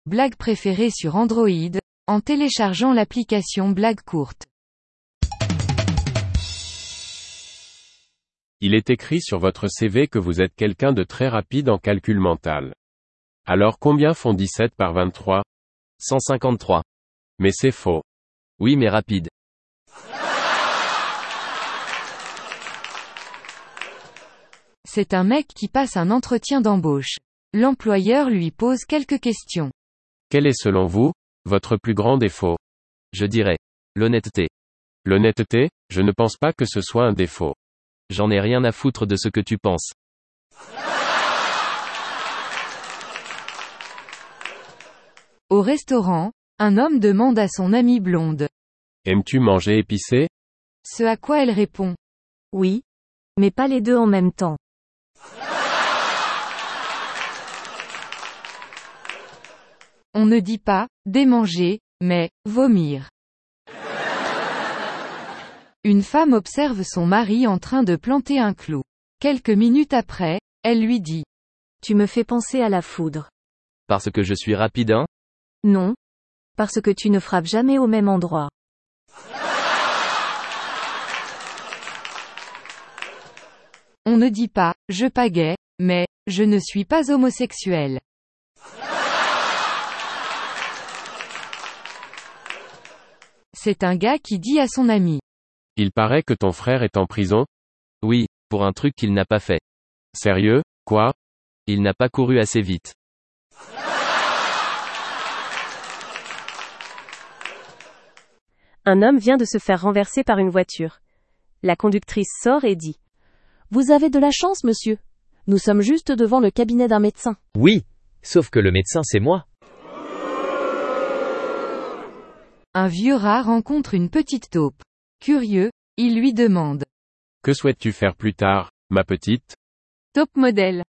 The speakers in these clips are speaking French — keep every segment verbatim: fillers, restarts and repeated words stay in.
Blague préférée sur Android, en téléchargeant l'application Blague courte. Il est écrit sur votre C V que vous êtes quelqu'un de très rapide en calcul mental. Alors combien font dix-sept par vingt-trois? cent cinquante-trois. Mais c'est faux. Oui mais rapide. C'est un mec qui passe un entretien d'embauche. L'employeur lui pose quelques questions. Quel est selon vous, votre plus grand défaut? Je dirais. L'honnêteté. L'honnêteté, je ne pense pas que ce soit un défaut. J'en ai rien à foutre de ce que tu penses. Au restaurant, un homme demande à son amie blonde. Aimes-tu manger épicé? Ce à quoi elle répond. Oui. Mais pas les deux en même temps. On ne dit pas « démanger », mais « vomir ». Une femme observe son mari en train de planter un clou. Quelques minutes après, elle lui dit « Tu me fais penser à la foudre. » Parce que je suis rapide hein? Non. Parce que tu ne frappes jamais au même endroit. On ne dit pas « je pagaie », mais « je ne suis pas homosexuel ». C'est un gars qui dit à son ami. Il paraît que ton frère est en prison? Oui, pour un truc qu'il n'a pas fait. Sérieux, quoi? Il n'a pas couru assez vite. Un homme vient de se faire renverser par une voiture. La conductrice sort et dit. Vous avez de la chance, monsieur. Nous sommes juste devant le cabinet d'un médecin. Oui, sauf que le médecin c'est moi. Un vieux rat rencontre une petite taupe. Curieux, il lui demande. Que souhaites-tu faire plus tard, ma petite? Top modèle.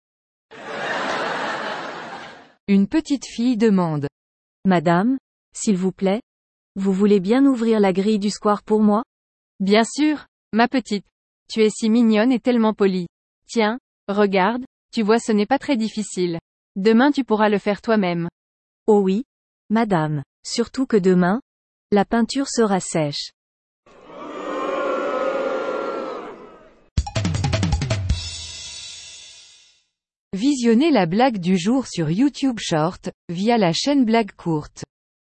Une petite fille demande. Madame, s'il vous plaît, vous voulez bien ouvrir la grille du square pour moi? Bien sûr, ma petite. Tu es si mignonne et tellement polie. Tiens, regarde, tu vois ce n'est pas très difficile. Demain tu pourras le faire toi-même. Oh oui, madame, surtout que demain, la peinture sera sèche. Visionnez la blague du jour sur YouTube Short, via la chaîne Blague courte.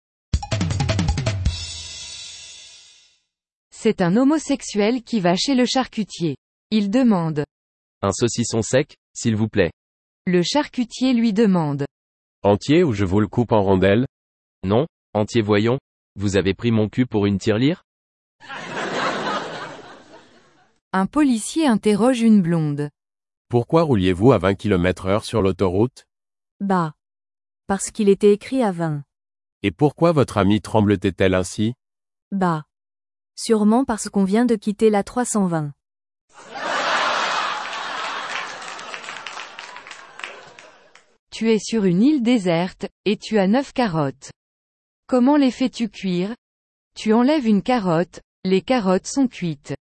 C'est un homosexuel qui va chez le charcutier. Il demande. Un saucisson sec, s'il vous plaît. Le charcutier lui demande. Entier ou je vous le coupe en rondelles? Non, entier voyons. Vous avez pris mon cul pour une tirelire? Un policier interroge une blonde. Pourquoi rouliez-vous à vingt kilomètres heure sur l'autoroute? Bah. Parce qu'il était écrit à vingt. Et pourquoi votre amie tremblotait-elle ainsi? Bah. Sûrement parce qu'on vient de quitter la trois cent vingt. Tu es sur une île déserte, et tu as neuf carottes. Comment les fais-tu cuire? Tu enlèves une carotte, les carottes sont cuites.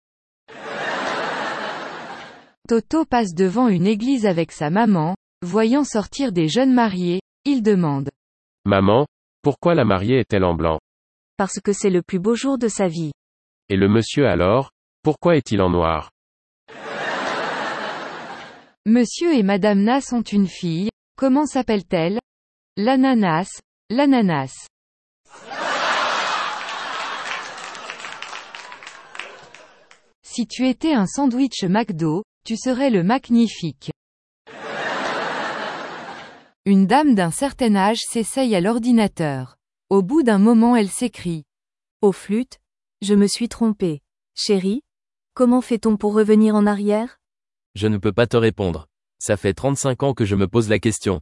Toto passe devant une église avec sa maman, voyant sortir des jeunes mariés, il demande. Maman, pourquoi la mariée est-elle en blanc? Parce que c'est le plus beau jour de sa vie. Et le monsieur alors, pourquoi est-il en noir? Monsieur et Madame Nas ont une fille, comment s'appelle-t-elle? L'ananas, l'ananas. Si tu étais un sandwich McDo, tu serais le magnifique. Une dame d'un certain âge s'essaye à l'ordinateur. Au bout d'un moment elle s'écrie. Au flûte, je me suis trompée. Chérie, comment fait-on pour revenir en arrière? Je ne peux pas te répondre. Ça fait trente-cinq ans que je me pose la question.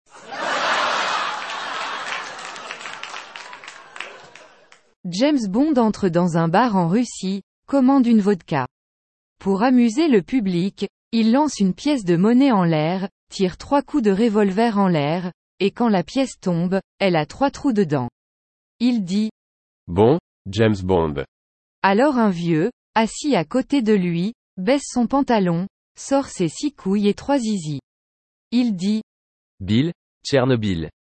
James Bond entre dans un bar en Russie, commande une vodka. Pour amuser le public, il lance une pièce de monnaie en l'air, tire trois coups de revolver en l'air, et quand la pièce tombe, elle a trois trous dedans. Il dit. Bon, James Bond. Alors un vieux, assis à côté de lui, baisse son pantalon, sort ses six couilles et trois zizi. Il dit. Bill, Tchernobyl.